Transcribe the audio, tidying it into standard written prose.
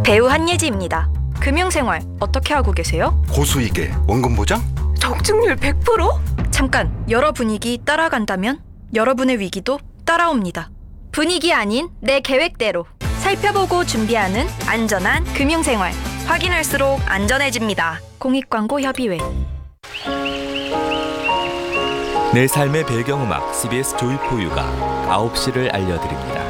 배우 한예지입니다. 금융생활 어떻게 하고 계세요? 고수익에 원금 보장? 적중률 100%? 잠깐, 여러 분위기 따라간다면 여러분의 위기도 따라옵니다. 분위기 아닌 내 계획대로 살펴보고 준비하는 안전한 금융생활. 확인할수록 안전해집니다. 공익광고협의회. 내 삶의 배경음악 CBS 조이포유가 9시를 알려드립니다.